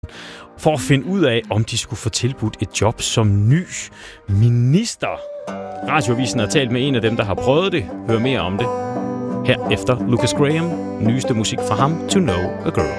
for at finde ud af, om de skulle få tilbudt et job som ny minister. Radioavisen har talt med en af dem, der har prøvet det. Hør mere om det her efter Lucas Graham. Nyeste musik fra ham, To Know a Girl.